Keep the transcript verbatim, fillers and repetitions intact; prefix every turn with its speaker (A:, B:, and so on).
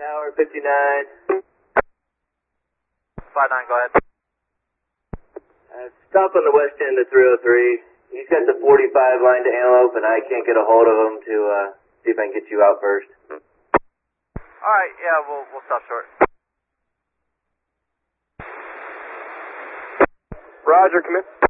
A: Tower fifty-nine.
B: five nine, go ahead.
A: Uh, stop on the west end of three oh three. He's got the forty-five line to Antelope, and I can't get a hold of him to uh, see if I can get you out first.
B: Alright, yeah, we'll, we'll stop short.
C: Roger, commit.